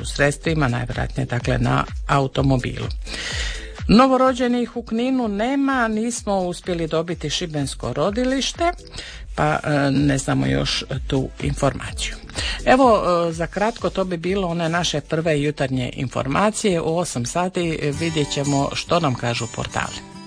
sredstvima, najvjerojatnije dakle na automobilu. Novorođenih u Kninu nema, nismo uspjeli dobiti šibensko rodilište, pa ne znamo još tu informaciju. Evo, za kratko to bi bilo one naše prve jutarnje informacije. U 8 sati vidjet ćemo što nam kažu portali.